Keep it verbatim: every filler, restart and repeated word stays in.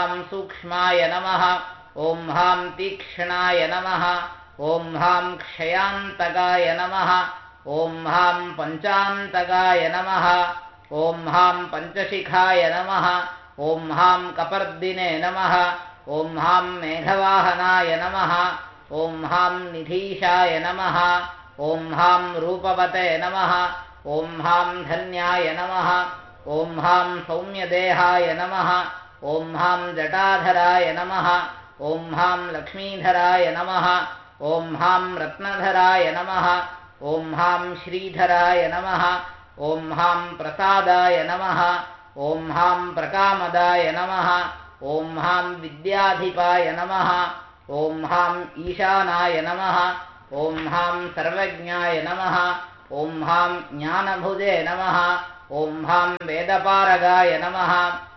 हां सूक्ष्माय नमः ॐ हां तीक्ष्णाय नमः ॐ हां क्षयान्तकाय नमः ॐ हां पञ्चान्तकाय नमः ॐ हां पञ्चशिखाय नमः ॐ हां कपर्दिने नमः ॐ हां मेघवाहनाय नमः ॐ हां निधीशाय नमः ॐ हां रूपवते नमः ॐ हां धन्याय नमः ॐ हां सौम्यदेहाय नमः ॐ हां जटाधराय नमः ॐ हां लक्ष्मीधराय नमः ॐ हां रत्नधराय नमः ॐ हां श्रीधराय नमः ॐ हां प्रसादाय नमः ॐ हां प्रकामदाय नमः ॐ हां विद्याधिपाय नमः ॐ हां ईशानाय नमः ॐ हां सर्वज्ञाय नमः ॐ हां ज्ञानभुजे नमः ॐ हां वेदपारगाय नमः